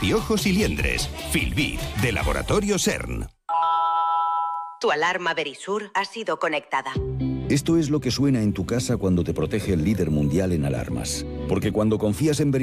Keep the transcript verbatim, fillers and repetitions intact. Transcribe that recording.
piojos y liendres. Filbit, de Laboratorio CERN. Tu alarma Verisur ha sido conectada. Esto es lo que suena en tu casa cuando te protege el líder mundial en alarmas. Porque cuando confías en Verisur,